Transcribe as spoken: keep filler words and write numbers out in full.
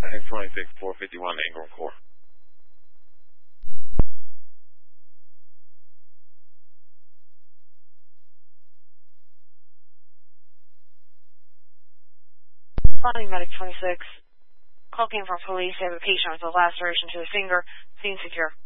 X twenty-six, four fifty-one, Ingram Core. Flying Medic twenty-six. Call came from police. They have a patient with a laceration to the finger. Scene secure.